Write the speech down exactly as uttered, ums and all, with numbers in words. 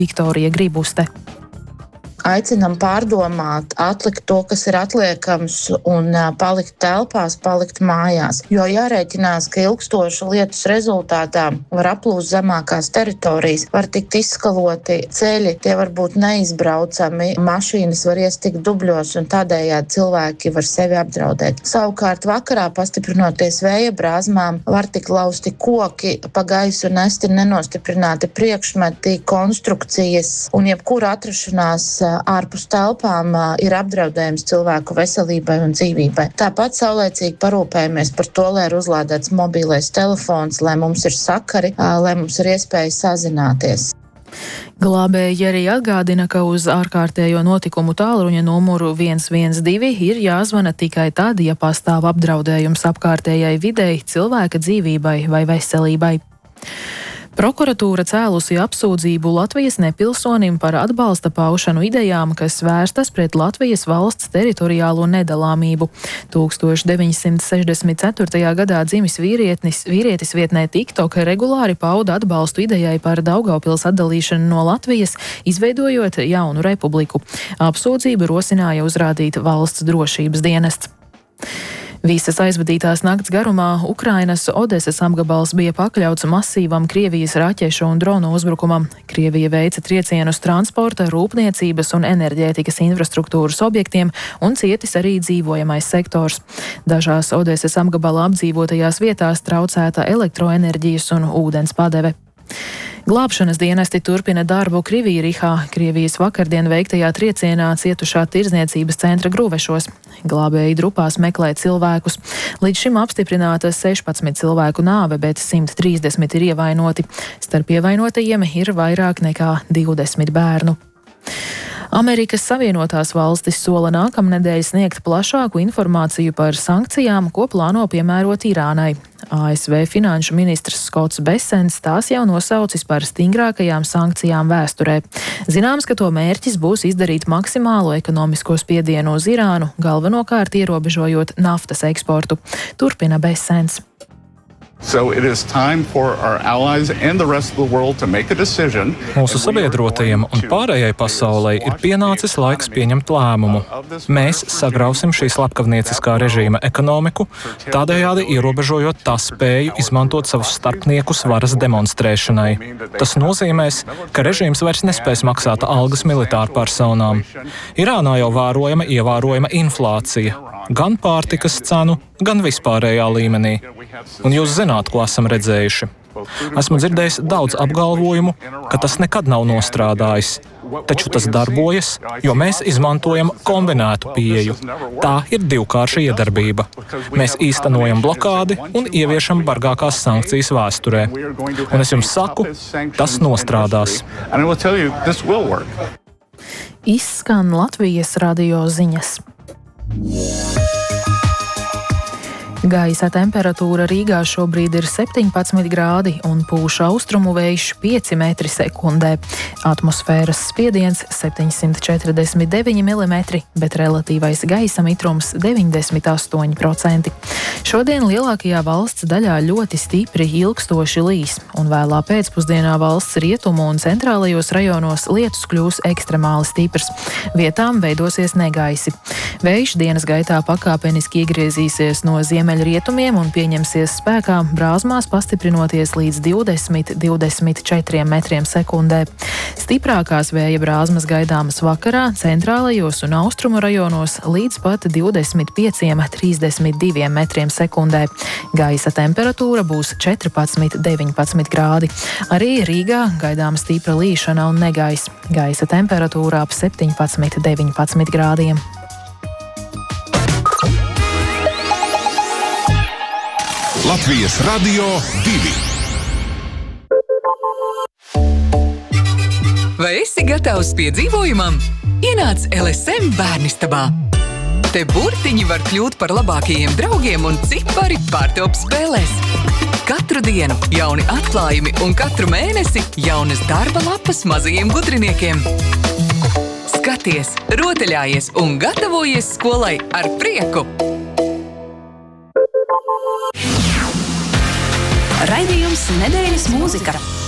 Viktorija Gribuste. Aicinam pārdomāt, atlikt to, kas ir atliekams, un palikt telpās, palikt mājās. Jo jārēķinās, ka ilgstošu lietus rezultātā var aplūst zemākās teritorijas, var tikt izskaloti ceļi, tie var būt neizbraucami, mašīnas var iestikt dubļos, un tādējādi cilvēki var sevi apdraudēt. Savukārt vakarā, pastiprinoties vēja brāzmām, var tikt lausti koki, pa gaisu nesti nenostiprināti priekšmeti, konstrukcijas, un jebkura atrašanās ārpus telpām ir apdraudējums cilvēku veselībai un dzīvībai. Tāpat saulēcīgi parūpējamies par to, lai ir uzlādēts mobilais telefons, lai mums ir sakari, lai mums ir iespēja sazināties. Glābēji arī atgādina, ka uz ārkārtējo notikumu tālruņa numuru viens viens divi ir jāzvana tikai tad, ja pastāv apdraudējums apkārtējai videi, cilvēka dzīvībai vai veselībai. Prokuratūra cēlusi apsūdzību Latvijas nepilsonim par atbalsta paušanu idejām, kas vērstas pret Latvijas valsts teritoriālo nedalāmību. tūkstoš deviņsimt sešdesmit ceturtajā gadā dzimis vīrietnis, vīrietis vietnē TikTok regulāri pauda atbalstu idejai par Daugavpils atdalīšanu no Latvijas, izveidojot jaunu republiku. Apsūdzību rosināja uzrādīt valsts drošības dienests. Visas aizvadītās nakts garumā Ukrainas Odesas apgabals bija pakļauts masīvam Krievijas raķešu un dronu uzbrukumam. Krievija veica triecienus transporta, rūpniecības un enerģētikas infrastruktūras objektiem un cietis arī dzīvojamais sektors. Dažās Odesas apgabala apdzīvotajās vietās traucēta elektroenerģijas un ūdens padeve. Glābšanas dienesti turpina darbu Krivirihā, Krievijas vakardien veiktajā triecienā cietušā tirdzniecības centra Gruvešos. Glābēji grupās meklē cilvēkus. Līdz šim apstiprināta sešpadsmit cilvēku nāve, bet simt trīsdesmit ir ievainoti. Starp ievainotajiem ir vairāk nekā divdesmit bērnu. Amerikas Savienotās valstis sola nākamnedēļ sniegt plašāku informāciju par sankcijām, ko plāno piemērot Irānai. A S V finanšu ministrs Skots Besens tās jau nosaucis par stingrākajām sankcijām vēsturē. Zināms, ka to mērķis būs izdarīt maksimālo ekonomisko spiedienu uz Irānu, galvenokārt ierobežojot naftas eksportu. Turpina Besens. So it is time for our allies and the rest of the world to make a decision. Mūsu sabiedrotajiem un pārējai pasaulei ir pienācis laiks pieņemt lēmumu. Mēs sagrausim šī slepkavnieciskā režīma ekonomiku, tādējādi ierobežojot tā spēju izmantot savus starpniekus varas demonstrēšanai. Tas nozīmēs, ka režīms vairs nespēs maksāt algas militāru personām. Irānā jau vērojama ievērojama inflācija, gan pārtikas cenu, gan vispārējā līmenī. Un jūs zināt, ko esam redzējuši. Esmu dzirdējis daudz apgalvojumu, ka tas nekad nav nostrādājis. Taču tas darbojas, jo mēs izmantojam kombinētu pieeju. Tā ir divkārša iedarbība. Mēs īstenojam blokādi un ieviešam bargākās sankcijas vēsturē. Un es jums saku, tas nostrādās. Izskan Latvijas radio ziņas. Gaisa temperatūra Rīgā šobrīd ir septiņpadsmit grādi un pūš austrumu vējš pieci metri sekundē. Atmosfēras spiediens septiņsimt četrdesmit deviņi milimetri, bet relatīvais gaisa mitrums deviņdesmit astoņi procenti. Šodien lielākajā valsts daļā ļoti stipri ilgstoši līs, un vēlā pēcpusdienā valsts rietumu un centrālajos rajonos lietus kļūs ekstremāli stiprs. Vietām veidosies negaisi. Vējš dienas gaitā pakāpeniski iegriezīsies no ziemeļrietumiem un pieņemsies spēkā brāzmās pastiprinoties līdz divdesmit līdz divdesmit četriem metriem sekundē. Stiprākās vēja brāzmas gaidāmas vakarā, centrālajos un austrumu rajonos līdz pat divdesmit pieciem līdz trīsdesmit diviem metriem sekundē. Gaisa temperatūra būs četrpadsmit līdz deviņpadsmit grādi. Arī Rīgā gaidāma stipra līšana un negaiss. Gaisa temperatūra ap septiņpadsmit līdz deviņpadsmit grādiem. Latvijas radio divi. Vai esi gatavs piedzīvojumam? Ienāc L S M bērnistabā. Te burtiņi var kļūt par labākajiem draugiem un cipari pārtop spēlēs. Katru dienu jauni atklājumi un katru mēnesi jaunas darba lapas mazajiem gudriniekiem. Skaties, rotaļājies un gatavojies skolai ar prieku! Raidījums Nedēļas mūzika.